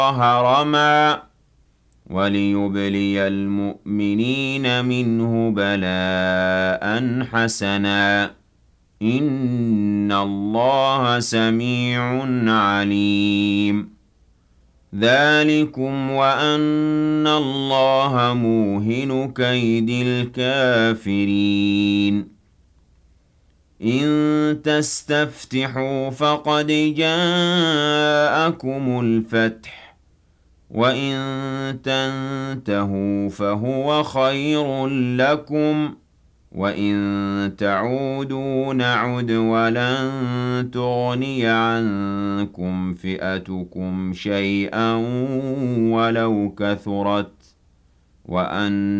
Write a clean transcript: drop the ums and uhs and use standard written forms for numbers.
رَمًى وَلِيُبْلِيَ الْمُؤْمِنِينَ مِنْهُ بَلَاءً حَسَنًا إِنَّ اللَّهَ سَمِيعٌ عَلِيمٌ ذَلِكُمْ وَأَنَّ اللَّهَ مُوهِنُ كَيْدِ الْكَافِرِينَ إِن تَسْتَفْتِحُوا فَقَدْ جَاءَكُمُ الْفَتْحُ وَإِن تَنْتَهُوا فَهُوَ خَيْرٌ لَّكُمْ وَإِن تَعُودُوا نَعُدْ وَلَن تُغْنِيَ عَنكُمْ فِئَتُكُمْ شَيْئًا وَلَوْ كَثُرَتْ وَأَنَّ